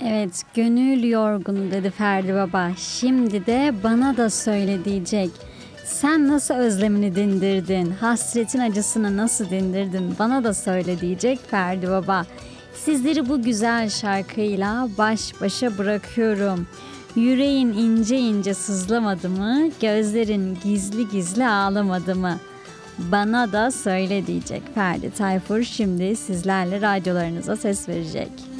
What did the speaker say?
Evet, gönül yorgun dedi Ferdi Baba. Şimdi de bana da söyle diyecek. Sen nasıl özlemini dindirdin? Hasretin acısını nasıl dindirdin? Bana da söyle diyecek Ferdi Baba. Sizleri bu güzel şarkıyla baş başa bırakıyorum. Yüreğin ince ince sızlamadı mı? Gözlerin gizli gizli ağlamadı mı? Bana da söyle diyecek Ferdi Tayfur şimdi sizlerle radyolarınıza ses verecek.